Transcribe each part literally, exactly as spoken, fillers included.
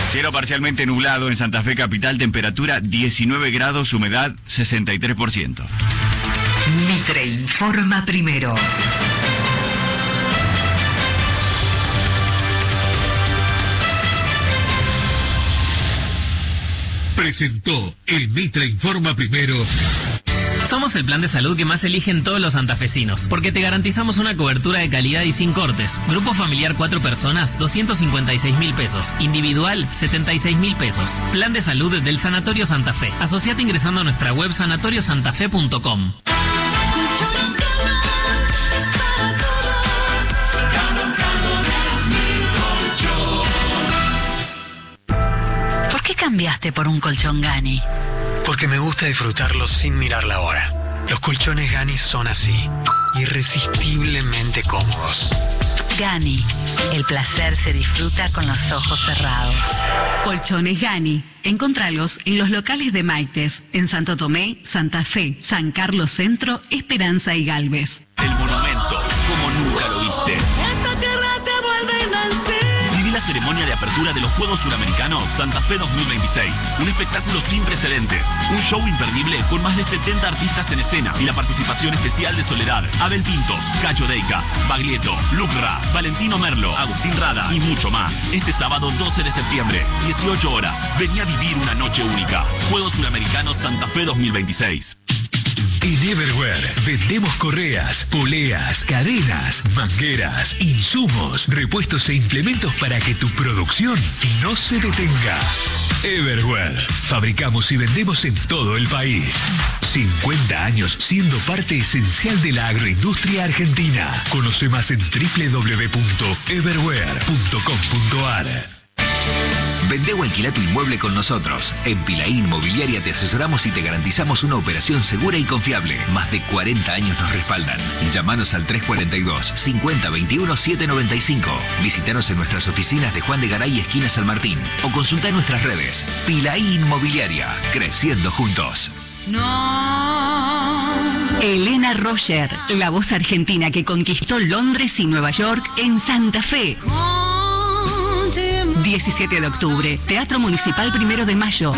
Cielo parcialmente nublado en Santa Fe capital, temperatura diecinueve grados, humedad sesenta y tres por ciento. Mitre informa primero. Presentó el Mitre Informa Primero. Somos el plan de salud que más eligen todos los santafesinos, porque te garantizamos una cobertura de calidad y sin cortes. Grupo familiar cuatro personas, doscientos cincuenta y seis mil pesos. Individual, setenta y seis mil pesos. Plan de salud del Sanatorio Santa Fe. Asociate ingresando a nuestra web sanatorio santa fe punto com. ¿Por qué cambiaste por un colchón Gani? Porque me gusta disfrutarlo sin mirar la hora. Los colchones Gani son así, irresistiblemente cómodos. Gani, el placer se disfruta con los ojos cerrados. Colchones Gani. Encontralos en los locales de Maites, en Santo Tomé, Santa Fe, San Carlos Centro, Esperanza y Galvez. El monumento, como nunca lo viste. Esta tierra te vuelve a nacer. Viví la ceremonia de apertura de los Juegos Suramericanos Santa Fe dos mil veintiséis. Un espectáculo sin precedentes. Un show imperdible con más de setenta artistas en escena y la participación especial de Soledad, Abel Pintos, Cacho Deicas, Baglietto, Lucra, Valentino Merlo, Agustín Rada y mucho más. Este sábado doce de septiembre, dieciocho horas. Vení a vivir una noche única. Juegos Suramericanos Santa Fe dos mil veintiséis. En Everware vendemos correas, poleas, cadenas, mangueras, insumos, repuestos e implementos para que tu producción no se detenga. Everware. Fabricamos y vendemos en todo el país. cincuenta años siendo parte esencial de la agroindustria argentina. Conoce más en doble u doble u doble u punto everware punto com punto ar. Vendé o alquila tu inmueble con nosotros. En Pilaí Inmobiliaria te asesoramos y te garantizamos una operación segura y confiable. Más de cuarenta años nos respaldan. Llámanos al tres cuatro dos, cinco cero dos uno, siete nueve cinco. Visítanos en nuestras oficinas de Juan de Garay, esquina San Martín. O consulta nuestras redes. Pilaí Inmobiliaria. Creciendo juntos. No. Elena Roger, la voz argentina que conquistó Londres y Nueva York en Santa Fe. diecisiete de octubre, Teatro Municipal Primero de Mayo.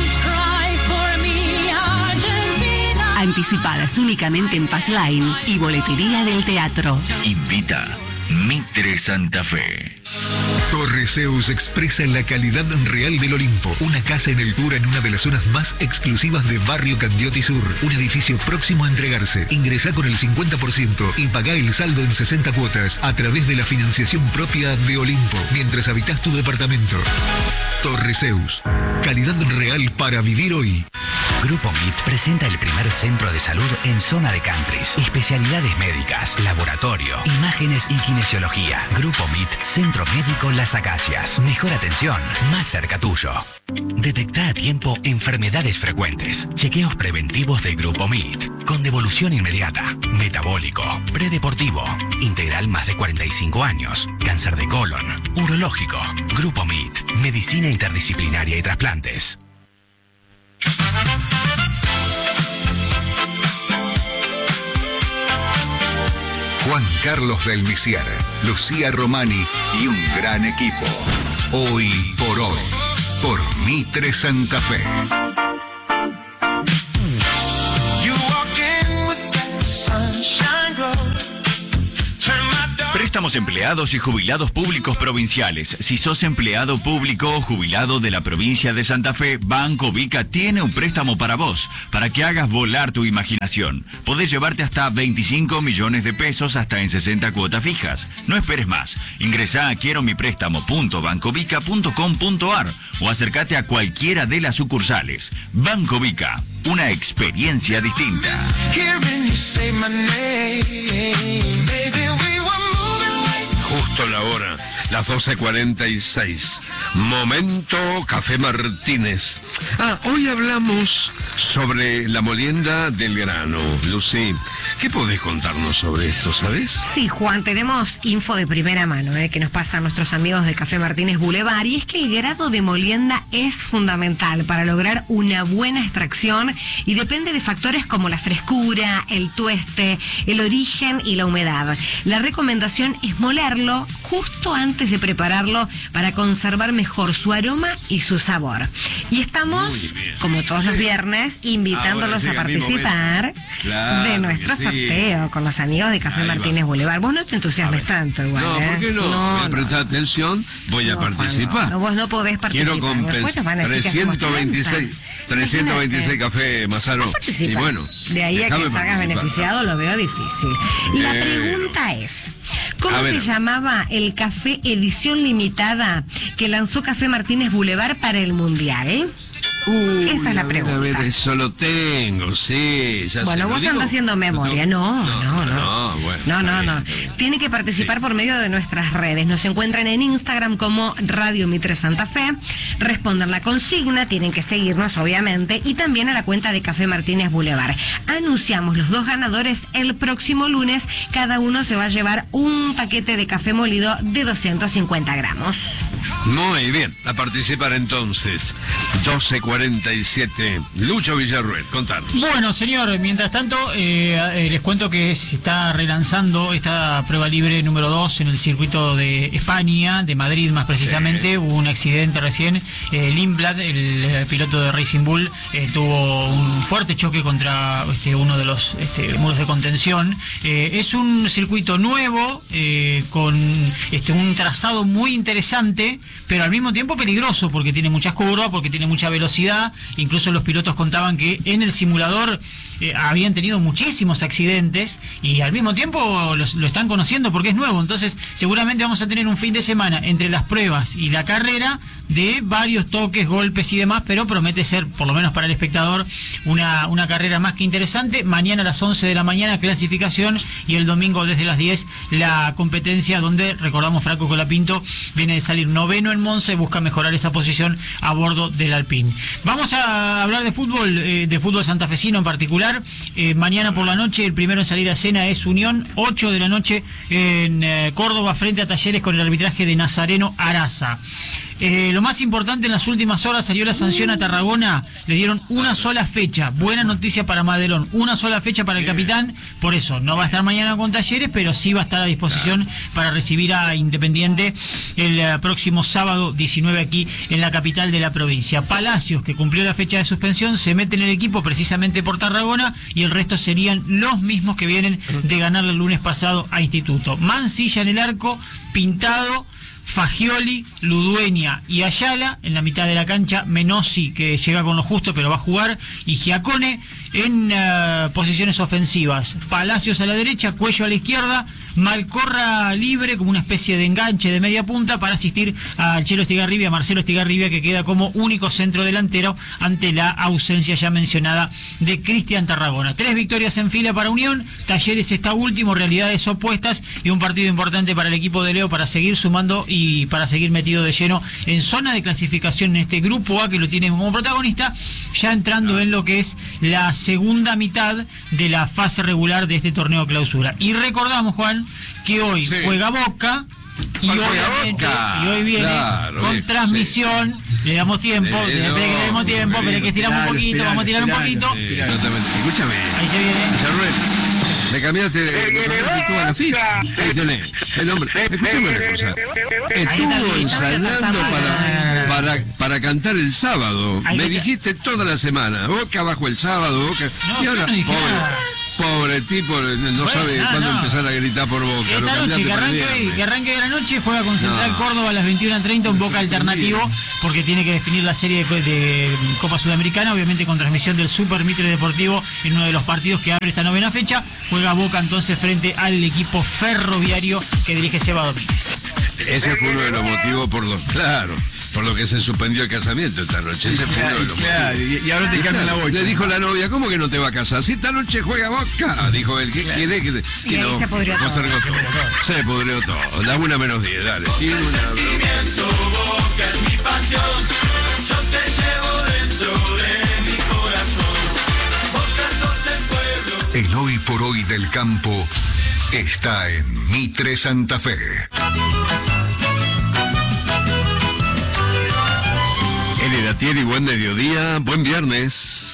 Anticipadas únicamente en Passline y boletería del teatro. Invita Mitre Santa Fe. Torreseus expresa la calidad real del Olimpo. Una casa en altura en una de las zonas más exclusivas de Barrio Candioti Sur. Un edificio próximo a entregarse. Ingresá con el cincuenta por ciento y pagá el saldo en sesenta cuotas a través de la financiación propia de Olimpo, mientras habitás tu departamento. Torreseus. Calidad real para vivir hoy. Grupo M I T presenta el primer centro de salud en zona de countries. Especialidades médicas, laboratorio, imágenes y kinesiología. Grupo M I T, Centro Médico Las Acacias. Mejor atención, más cerca tuyo. Detecta a tiempo enfermedades frecuentes. Chequeos preventivos de Grupo M I T. Con devolución inmediata. Metabólico, predeportivo, integral más de cuarenta y cinco años. Cáncer de colon, urológico. Grupo M I T. Medicina interdisciplinaria y trasplantes. Juan Carlos del Misier, Lucía Romani y un gran equipo. Hoy por hoy, por Mitre Santa Fe. Préstamos empleados y jubilados públicos provinciales. Si sos empleado público o jubilado de la provincia de Santa Fe, Banco Vica tiene un préstamo para vos, para que hagas volar tu imaginación. Podés llevarte hasta veinticinco millones de pesos hasta en sesenta cuotas fijas. No esperes más. Ingresá a quiero mi préstamo punto bancovica punto com punto ar o acércate a cualquiera de las sucursales. Banco Vica, una experiencia distinta. Justo la hora, las doce cuarenta y seis. Momento Café Martínez. Ah, hoy hablamos sobre la molienda del grano. Lucy, ¿qué podés contarnos sobre esto, sabes? Sí, Juan, tenemos info de primera mano eh, que nos pasan nuestros amigos de Café Martínez Boulevard, y es que el grado de molienda es fundamental para lograr una buena extracción y depende de factores como la frescura, el tueste, el origen y la humedad. La recomendación es molerlo justo antes de prepararlo para conservar mejor su aroma y su sabor. Y estamos, como todos los viernes, invitándolos a participar claro de nuestro sí. sorteo con los amigos de Café Ahí Martínez va. Boulevard. Vos no te entusiasmes tanto igual. No, ¿eh? ¿por qué no? no Voy a prestar no. atención, voy no, a participar. No, no, vos no podés participar. Quiero compensar trescientos veintiséis, trescientos veintiséis café Mazaro. Y bueno, de ahí a que salgas beneficiado lo veo difícil. La eh, pregunta es, ¿cómo se llamaba el café edición limitada que lanzó Café Martínez Boulevard para el Mundial? Uy, Esa es la pregunta. Ver, eso lo tengo, sí. Ya bueno, sé, vos andás haciendo memoria. No, no, no. No, no, bueno, no, no, no. Tiene que participar sí. por medio de nuestras redes. Nos encuentran en Instagram como Radio Mitre Santa Fe. Respondan la consigna, tienen que seguirnos, obviamente, y también a la cuenta de Café Martínez Boulevard. Anunciamos los dos ganadores el próximo lunes. Cada uno se va a llevar un paquete de café molido de doscientos cincuenta gramos. Muy bien, a participar entonces. doce cuarenta y siete. Lucho Villarruel, contanos. Bueno, señor, mientras tanto, eh, eh, les cuento que se está relanzando esta prueba libre número dos en el circuito de España, de Madrid más precisamente. Sí. Hubo un accidente recién. Eh, Lindblad, el, el piloto de Racing Bull, eh, tuvo un fuerte choque contra este, uno de los este, muros de contención. Eh, es un circuito nuevo, eh, con este, un trazado muy interesante, pero al mismo tiempo peligroso, porque tiene muchas curvas, porque tiene mucha velocidad. Incluso los pilotos contaban que en el simulador eh, habían tenido muchísimos accidentes y al mismo tiempo los, lo están conociendo porque es nuevo. Entonces seguramente vamos a tener un fin de semana entre las pruebas y la carrera de varios toques, golpes y demás, pero promete ser, por lo menos para el espectador, una, una carrera más que interesante. Mañana a las once de la mañana clasificación, y el domingo desde las diez la competencia, donde recordamos Franco Colapinto viene de salir noveno en Monza y busca mejorar esa posición a bordo del Alpine. Vamos a hablar de fútbol, eh, de fútbol santafesino en particular. Eh, mañana por la noche el primero en salir a escena es Unión, ocho de la noche en eh, Córdoba, frente a Talleres, con el arbitraje de Nazareno Araza. Eh, lo más importante, en las últimas horas salió la sanción a Tarragona, le dieron una sola fecha. Buena noticia para Madelón, una sola fecha para el capitán. Por eso no va a estar mañana con Talleres, pero sí va a estar a disposición para recibir a Independiente el uh, próximo sábado diecinueve aquí en la capital de la provincia. Palacios, que cumplió la fecha de suspensión, se mete en el equipo precisamente por Tarragona, y el resto serían los mismos que vienen de ganar el lunes pasado a Instituto. Mansilla en el arco, Pintado, Fagioli, Ludueña y Ayala. En la mitad de la cancha, Menossi, que llega con lo justo pero va a jugar, y Giacone en uh, posiciones ofensivas. Palacios a la derecha, Cuello a la izquierda, Malcorra libre como una especie de enganche de media punta para asistir al Chelo Estigarribia, a Marcelo Estigarribia, que queda como único centro delantero ante la ausencia ya mencionada de Cristian Tarragona. Tres victorias en fila para Unión, Talleres está último, realidades opuestas, y un partido importante para el equipo de Leo para seguir sumando y para seguir metido de lleno en zona de clasificación en este grupo A, que lo tiene como protagonista, ya entrando en lo que es la segunda mitad de la fase regular de este torneo clausura. Y recordamos, Juan, que hoy sí. juega Boca, y, obviamente, y hoy viene claro, con bien, transmisión, sí. le damos tiempo, eh, le, no, le damos tiempo, pero es que estiramos un poquito, esperar, vamos a tirar esperar, un poquito. Sí, exactamente. Escúchame. Ahí se viene. Le cambiaste toda la ficha. Ahí tenés. El hombre. Escúchame una cosa. Estuvo ensayando para, para, para cantar el sábado. Me dijiste toda la semana. Boca abajo el sábado, Boca. No, y ahora, no pobre, pobre tipo, no bueno, sabe no, cuándo no. empezar a gritar por Boca. Esta noche, que arranque, hoy, que arranque de la noche, juega con Central no. Córdoba a las veintiuna treinta, un Boca alternativo, porque tiene que definir la serie de, de Copa Sudamericana, obviamente con transmisión del Super Mitre Deportivo en uno de los partidos que abre esta novena fecha. Juega Boca entonces frente al equipo ferroviario que dirige Seba Domínguez. Ese fue uno de los motivos por los, claro, por lo que se suspendió el casamiento esta noche. Ese fue uno de los claro, motivos. Y ahora te cambian la bocha. Le dijo la novia, ¿cómo que no te va a casar? Si esta noche juega Boca, dijo él. ¿Qué claro. quiere que te... Y, y ahí no, se pudrió todo. Se pudrió todo. La una menos diez, dale. Sí, una... Boca es mi pasión, yo te llevo dentro de mi corazón. del campo está en Mitre Santa Fe. Elena Thierry, buen mediodía, buen viernes.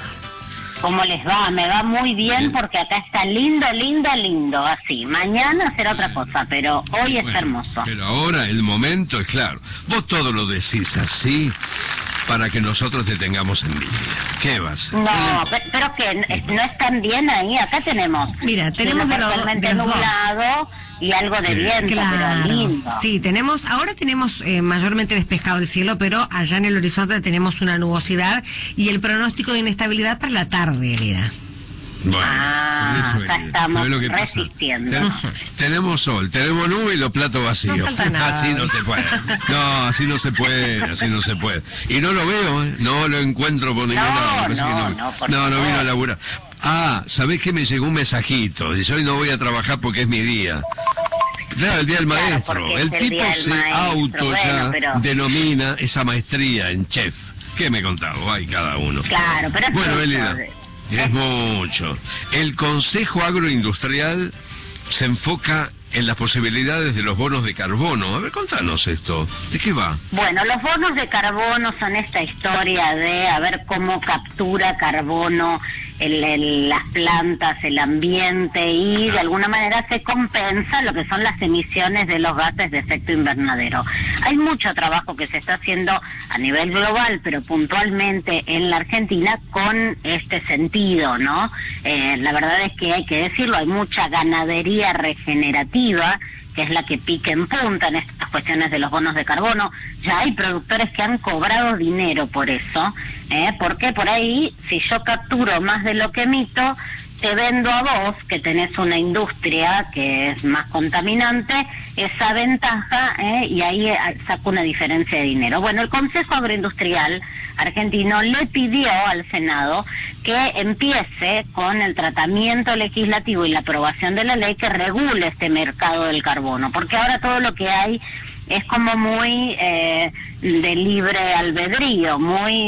¿Cómo les va? Me va muy bien porque acá está lindo, lindo, lindo, así. Mañana será otra cosa, pero hoy es bueno, hermoso. Pero ahora el momento es claro. Vos todo lo decís así para que nosotros te tengamos envidia. ¿Qué vas? No, pero, pero que no están bien ahí. Acá tenemos. Mira, tenemos de lo- totalmente de los dos. nublado y algo de Sí. viento, Claro. pero lindo. Sí, tenemos, ahora tenemos eh, mayormente despejado el cielo, pero allá en el horizonte tenemos una nubosidad y el pronóstico de inestabilidad para la tarde, Elida. Bueno, Ah, eso, acá Elena. estamos ¿Sabés lo que pasa? resistiendo. Ten- tenemos sol, tenemos nube y los platos vacíos. No falta nada. Así no se puede. No, así no se puede, así no se puede. Y no lo veo, ¿eh? No lo encuentro por ningún No, lado. Parece no, que no, por no, no favor. vino a laburar. Ah, ¿sabés qué? Me llegó un mensajito. Dice, hoy no voy a trabajar porque es mi día. Claro, el día del Claro, maestro. porque El es el tipo día del se maestro. auto Bueno, ya pero- denomina esa maestría en chef. ¿Qué me contaba? Hay cada uno. Claro, pero es Bueno, mucho Elena, de- es mucho. El Consejo Agroindustrial se enfoca en las posibilidades de los bonos de carbono. A ver, contanos esto. ¿De qué va? Bueno, los bonos de carbono son esta historia de a ver cómo captura carbono el, el- las plantas, el ambiente, y de alguna manera se compensa lo que son las emisiones de los gases de efecto invernadero. Hay mucho trabajo que se está haciendo a nivel global, pero puntualmente en la Argentina con este sentido, ¿no? Eh, la verdad es que hay que decirlo, hay mucha ganadería regenerativa, que es la que pica en punta en estas cuestiones de los bonos de carbono. Ya hay productores que han cobrado dinero por eso, ¿eh? Porque por ahí, si yo capturo más de lo que emito, te vendo a vos, que tenés una industria que es más contaminante, esa ventaja, ¿eh? Y ahí eh, saco una diferencia de dinero. Bueno, el Consejo Agroindustrial argentino le pidió al Senado que empiece con el tratamiento legislativo y la aprobación de la ley que regule este mercado del carbono, porque ahora todo lo que hay es como muy eh, de libre albedrío,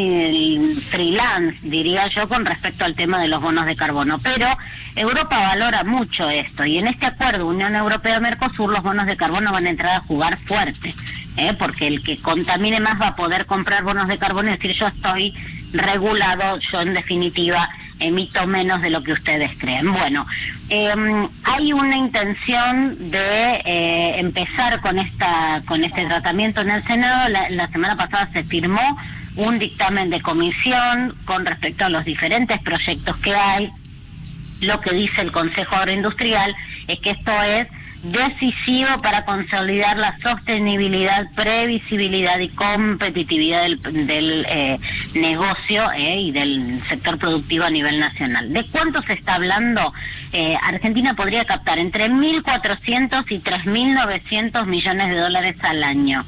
muy freelance, diría yo, con respecto al tema de los bonos de carbono. Pero Europa valora mucho esto, y en este acuerdo Unión Europea-Mercosur los bonos de carbono van a entrar a jugar fuerte, ¿eh? Porque el que contamine más va a poder comprar bonos de carbono y decir, yo estoy regulado, yo en definitiva emito menos de lo que ustedes creen. Bueno, eh, hay una intención de eh, empezar con esta con este tratamiento en el Senado. La, la semana pasada se firmó un dictamen de comisión con respecto a los diferentes proyectos que hay. Lo que dice el Consejo Agroindustrial es que esto es decisivo para consolidar la sostenibilidad, previsibilidad y competitividad del, del eh, negocio eh, y del sector productivo a nivel nacional. ¿De cuánto se está hablando? Eh, Argentina podría captar entre mil cuatrocientos y tres mil novecientos millones de dólares al año,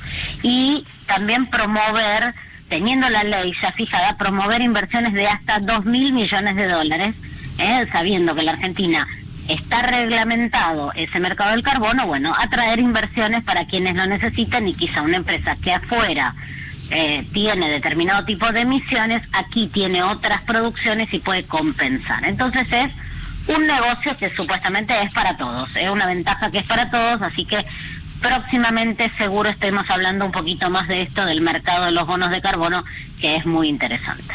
y también promover, teniendo la ley ya fijada, promover inversiones de hasta dos mil millones de dólares, eh, sabiendo que la Argentina está reglamentado ese mercado del carbono. Bueno, atraer inversiones para quienes lo necesitan, y quizá una empresa que afuera eh, tiene determinado tipo de emisiones, aquí tiene otras producciones y puede compensar. Entonces es un negocio que supuestamente es para todos, es una ventaja que es para todos, así que próximamente seguro estemos hablando un poquito más de esto, del mercado de los bonos de carbono, que es muy interesante.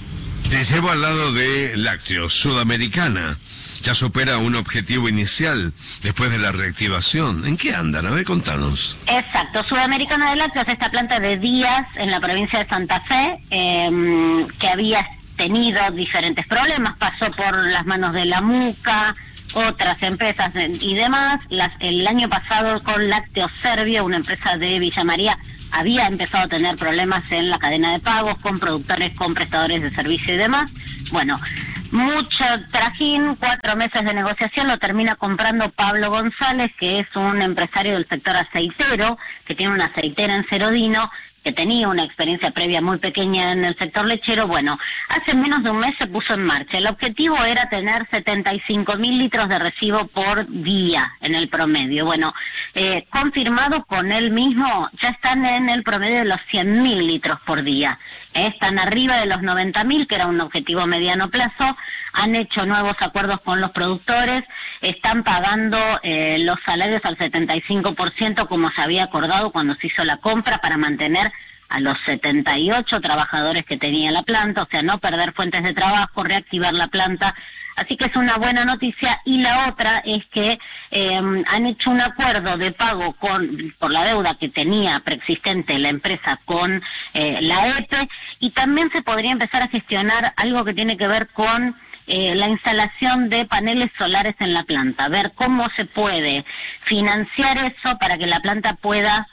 Te llevo al lado de Lácteos, Sudamericana. Ya supera un objetivo inicial después de la reactivación. ¿En qué andan? A ver, contanos. Exacto, Sudamericana de Lácteos, esta planta de Díaz en la provincia de Santa Fe, eh, que había tenido diferentes problemas, pasó por las manos de la MUCA, otras empresas y demás. Las, el año pasado con Lácteos Servio, una empresa de Villa María, había empezado a tener problemas en la cadena de pagos con productores, con prestadores de servicio y demás. Bueno, mucho trajín, cuatro meses de negociación, lo termina comprando Pablo González, que es un empresario del sector aceitero, que tiene una aceitera en Cerodino, que tenía una experiencia previa muy pequeña en el sector lechero, bueno, hace menos de un mes se puso en marcha. El objetivo era tener setenta y cinco mil litros de recibo por día en el promedio. Bueno, eh, confirmado con él mismo, ya están en el promedio de los cien mil litros por día. Eh, están arriba de los noventa mil, que era un objetivo a mediano plazo. Han hecho nuevos acuerdos con los productores, están pagando eh, los salarios al setenta y cinco por ciento como se había acordado cuando se hizo la compra, para mantener a los setenta y ocho trabajadores que tenía la planta, o sea, no perder fuentes de trabajo, reactivar la planta. Así que es una buena noticia. Y la otra es que eh, han hecho un acuerdo de pago con por la deuda que tenía preexistente la empresa con eh, la E P E, y también se podría empezar a gestionar algo que tiene que ver con Eh, la instalación de paneles solares en la planta, ver cómo se puede financiar eso para que la planta pueda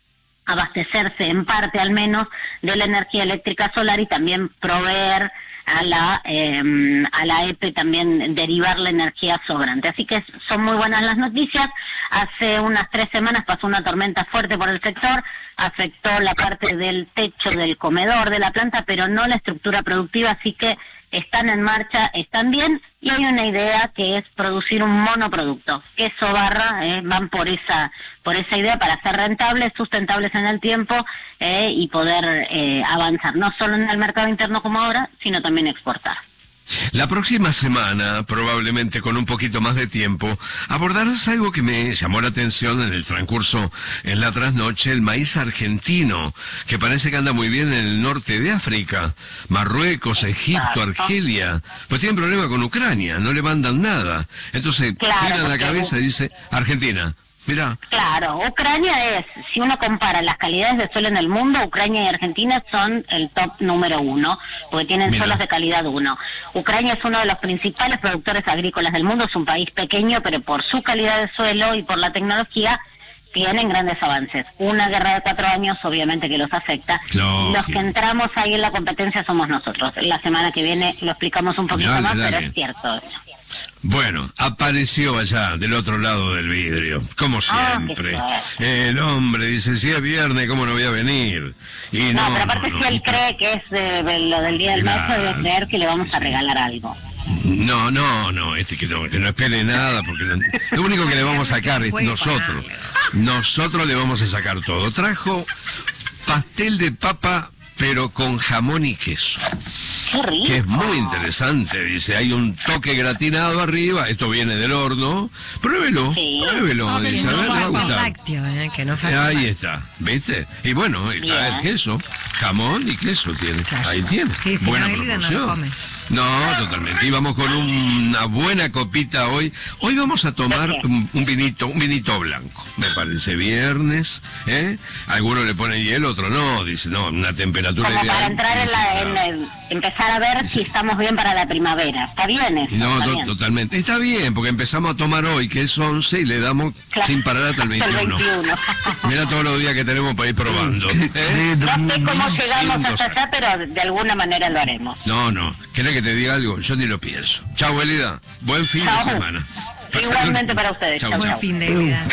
abastecerse en parte al menos de la energía eléctrica solar, y también proveer a la eh, a la E P E, también derivar la energía sobrante. Así que son muy buenas las noticias. Hace unas tres semanas pasó una tormenta fuerte por el sector, afectó la parte del techo del comedor de la planta, pero no la estructura productiva, así que están en marcha, están bien, y hay una idea que es producir un monoproducto. Queso barra, eh, van por esa por esa idea para ser rentables, sustentables en el tiempo eh, y poder eh, avanzar, no solo en el mercado interno como ahora, sino también exportar. La próxima semana, probablemente con un poquito más de tiempo, abordarás algo que me llamó la atención en el transcurso, en la trasnoche, el maíz argentino, que parece que anda muy bien en el norte de África, Marruecos, Egipto, Argelia, pues tienen problema con Ucrania, no le mandan nada. Entonces, claro, giran la cabeza y dice, Argentina. Mirá. Claro, Ucrania es, si uno compara las calidades de suelo en el mundo, Ucrania y Argentina son el top número uno, porque tienen Mirá. suelos de calidad uno. Ucrania es uno de los principales productores agrícolas del mundo, es un país pequeño, pero por su calidad de suelo y por la tecnología tienen grandes avances. Una guerra de cuatro años obviamente que los afecta. Lógico. Los que entramos ahí en la competencia somos nosotros. La semana que viene lo explicamos un poquito Dale, más, dale. pero es cierto eso. Bueno, apareció allá, del otro lado del vidrio, como Ah, siempre. qué El hombre dice, si es viernes, ¿cómo no voy a venir? Y no, No, pero aparte no, si él cree que es eh, lo del Día del Claro. Maestro, debe creer que le vamos a regalar algo. no, no, no, este que no, que no espere nada, porque no- lo único que le vamos a sacar es nosotros. Nosotros le vamos a sacar todo. Trajo pastel de papa, pero con jamón y queso. Qué rico. Que es muy interesante, dice, hay un toque gratinado arriba, esto viene del horno, pruébelo, pruébelo, No, que dice, a no ver, le va a falte gustar. lácteo, eh, que no Eh, falte Ahí lácteo. está, ¿viste? Y bueno, está Bien. el queso, jamón y queso tiene, ahí tiene. Sí, si Buena no, Elida no lo proporción. come. No, totalmente. Y vamos con un- una buena copita hoy. Hoy vamos a tomar un, un vinito, un vinito blanco. Me parece viernes, ¿eh? Algunos le ponen hielo, otro no. Dice, no, una temperatura Como para ideal. entrar en la, en la- empezar a ver si estamos bien para la primavera. ¿Está bien eso? No, ¿Está to- bien? totalmente. Está bien, porque empezamos a tomar hoy, que es once, y le damos Claro. sin parar hasta el Hasta el veintiuno. veintiuno. Mira todos los días que tenemos para ir probando. ¿eh? No sé cómo llegamos Sin hasta gozar. allá, pero de alguna manera lo haremos. No, no. ¿Querés que te diga algo? Yo ni lo pienso. Chau, Elida. Buen fin Chau. de semana. Igualmente para ustedes. Chau, Chau, chau. chau. Fin de Elida.